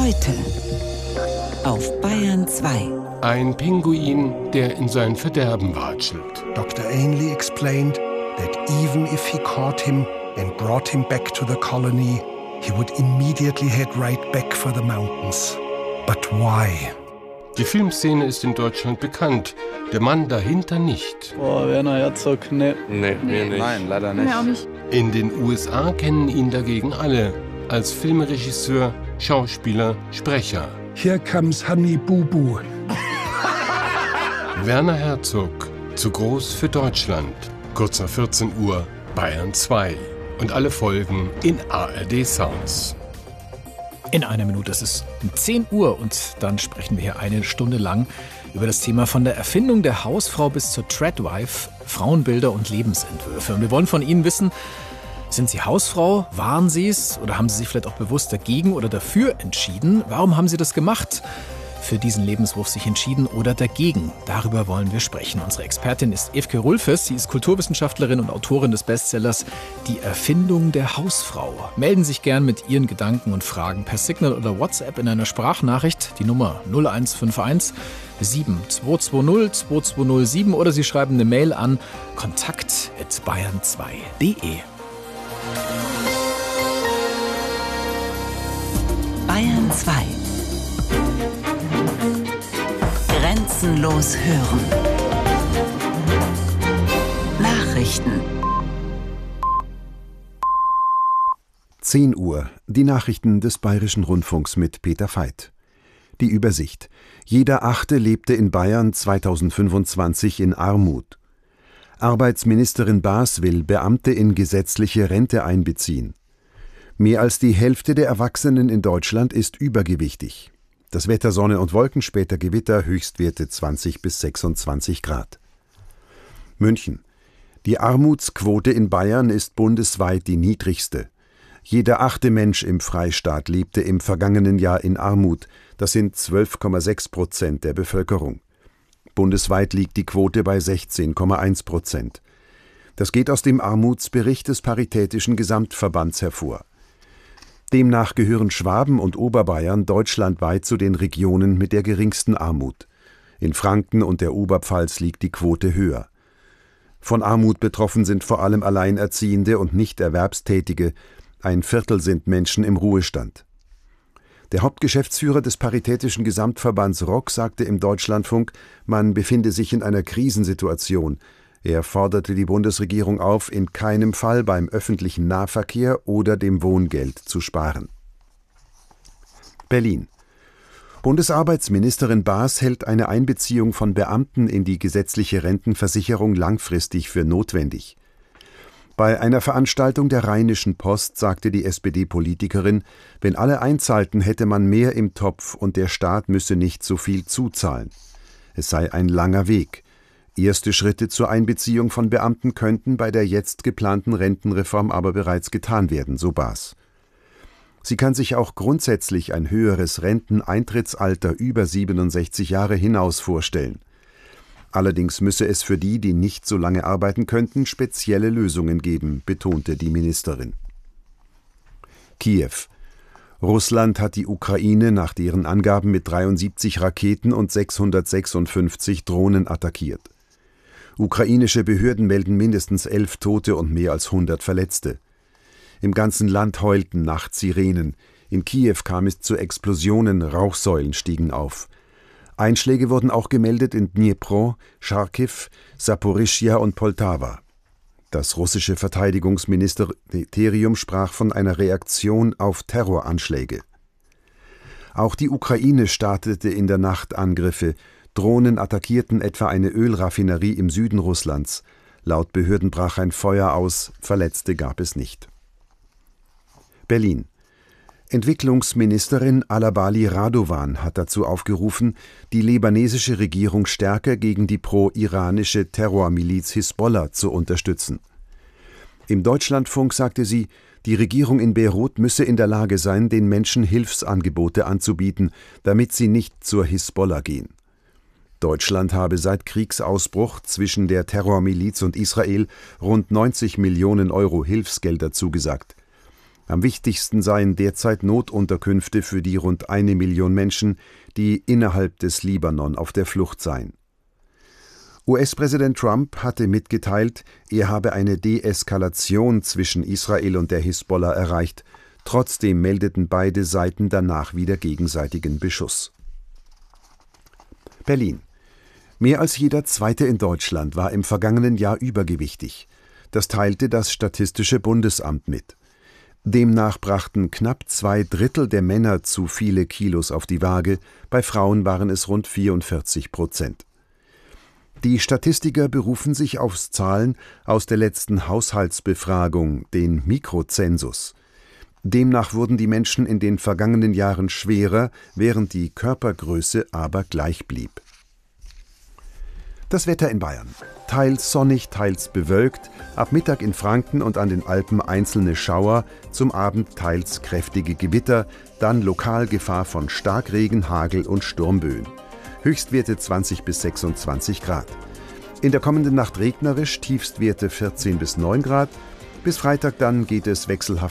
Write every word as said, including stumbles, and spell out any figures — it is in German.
Heute auf Bayern zwei. Ein Pinguin, der in sein Verderben watschelt. Doktor Ainley explained that even if he caught him and brought him back to the colony, he would immediately head right back for the mountains. But why? Die Filmszene ist in Deutschland bekannt, der Mann dahinter nicht. Boah, Werner Herzog, ne. Nee, wir nicht. Nein, leider nicht. Nee, auch nicht. In den U S A kennen ihn dagegen alle, als Filmregisseur, Schauspieler, Sprecher. Here comes Honey Boo Boo. Werner Herzog, zu groß für Deutschland. Kurz nach vierzehn Uhr, Bayern zwei. Und alle Folgen in A R D Sounds. In einer Minute, es ist zehn Uhr und dann sprechen wir hier eine Stunde lang über das Thema von der Erfindung der Hausfrau bis zur Tradwife, Frauenbilder und Lebensentwürfe. Und wir wollen von Ihnen wissen, sind Sie Hausfrau? Waren Sie es? Oder haben Sie sich vielleicht auch bewusst dagegen oder dafür entschieden? Warum haben Sie das gemacht? Für diesen Lebenswurf sich entschieden oder dagegen? Darüber wollen wir sprechen. Unsere Expertin ist Evke Rulfes. Sie ist Kulturwissenschaftlerin und Autorin des Bestsellers Die Erfindung der Hausfrau. Melden Sie sich gern mit Ihren Gedanken und Fragen per Signal oder WhatsApp in einer Sprachnachricht. Die Nummer null eins fünf eins sieben zwei zwei null zwei zwei null sieben oder Sie schreiben eine Mail an kontakt at bayern zwei punkt de. Bayern zwei. Grenzenlos hören. Nachrichten. zehn Uhr. Die Nachrichten des Bayerischen Rundfunks mit Peter Veit. Die Übersicht. Jeder Achte lebte in Bayern zweitausendfünfundzwanzig in Armut. Arbeitsministerin Baas will Beamte in gesetzliche Rente einbeziehen. Mehr als die Hälfte der Erwachsenen in Deutschland ist übergewichtig. Das Wetter Sonne und Wolken, später Gewitter, Höchstwerte zwanzig bis sechsundzwanzig Grad. München. Die Armutsquote in Bayern ist bundesweit die niedrigste. Jeder achte Mensch im Freistaat lebte im vergangenen Jahr in Armut. Das sind zwölf Komma sechs Prozent der Bevölkerung. Bundesweit liegt die Quote bei sechzehn Komma eins Prozent. Das geht aus dem Armutsbericht des Paritätischen Gesamtverbands hervor. Demnach gehören Schwaben und Oberbayern deutschlandweit zu den Regionen mit der geringsten Armut. In Franken und der Oberpfalz liegt die Quote höher. Von Armut betroffen sind vor allem Alleinerziehende und Nichterwerbstätige. Ein Viertel sind Menschen im Ruhestand. Der Hauptgeschäftsführer des Paritätischen Gesamtverbands Rock sagte im Deutschlandfunk, man befinde sich in einer Krisensituation. Er forderte die Bundesregierung auf, in keinem Fall beim öffentlichen Nahverkehr oder dem Wohngeld zu sparen. Berlin. Bundesarbeitsministerin Baas hält eine Einbeziehung von Beamten in die gesetzliche Rentenversicherung langfristig für notwendig. Bei einer Veranstaltung der Rheinischen Post sagte die S P D-Politikerin, wenn alle einzahlten, hätte man mehr im Topf und der Staat müsse nicht so viel zuzahlen. Es sei ein langer Weg. Erste Schritte zur Einbeziehung von Beamten könnten bei der jetzt geplanten Rentenreform aber bereits getan werden, so Baas. Sie kann sich auch grundsätzlich ein höheres Renteneintrittsalter über siebenundsechzig Jahre hinaus vorstellen. Allerdings müsse es für die, die nicht so lange arbeiten könnten, spezielle Lösungen geben, betonte die Ministerin. Kiew. Russland hat die Ukraine nach deren Angaben mit dreiundsiebzig Raketen und sechshundertsechsundfünfzig Drohnen attackiert. Ukrainische Behörden melden mindestens elf Tote und mehr als hundert Verletzte. Im ganzen Land heulten nachts Sirenen. In Kiew kam es zu Explosionen, Rauchsäulen stiegen auf. Einschläge wurden auch gemeldet in Dnipro, Charkiw, Saporischschja und Poltawa. Das russische Verteidigungsministerium sprach von einer Reaktion auf Terroranschläge. Auch die Ukraine startete in der Nacht Angriffe. Drohnen attackierten etwa eine Ölraffinerie im Süden Russlands. Laut Behörden brach ein Feuer aus, Verletzte gab es nicht. Berlin. Entwicklungsministerin Alabali Radovan hat dazu aufgerufen, die libanesische Regierung stärker gegen die pro-iranische Terrormiliz Hisbollah zu unterstützen. Im Deutschlandfunk sagte sie, die Regierung in Beirut müsse in der Lage sein, den Menschen Hilfsangebote anzubieten, damit sie nicht zur Hisbollah gehen. Deutschland habe seit Kriegsausbruch zwischen der Terrormiliz und Israel rund neunzig Millionen Euro Hilfsgelder zugesagt. Am wichtigsten seien derzeit Notunterkünfte für die rund eine Million Menschen, die innerhalb des Libanon auf der Flucht seien. U S-Präsident Trump hatte mitgeteilt, er habe eine Deeskalation zwischen Israel und der Hisbollah erreicht. Trotzdem meldeten beide Seiten danach wieder gegenseitigen Beschuss. Berlin. Mehr als jeder Zweite in Deutschland war im vergangenen Jahr übergewichtig. Das teilte das Statistische Bundesamt mit. Demnach brachten knapp zwei Drittel der Männer zu viele Kilos auf die Waage, bei Frauen waren es rund vierundvierzig Prozent. Die Statistiker berufen sich auf Zahlen aus der letzten Haushaltsbefragung, den Mikrozensus. Demnach wurden die Menschen in den vergangenen Jahren schwerer, während die Körpergröße aber gleich blieb. Das Wetter in Bayern. Teils sonnig, teils bewölkt, ab Mittag in Franken und an den Alpen einzelne Schauer, zum Abend teils kräftige Gewitter, dann lokal Gefahr von Starkregen, Hagel und Sturmböen. Höchstwerte zwanzig bis sechsundzwanzig Grad. In der kommenden Nacht regnerisch, Tiefstwerte vierzehn bis neun Grad. Bis Freitag dann geht es wechselhaft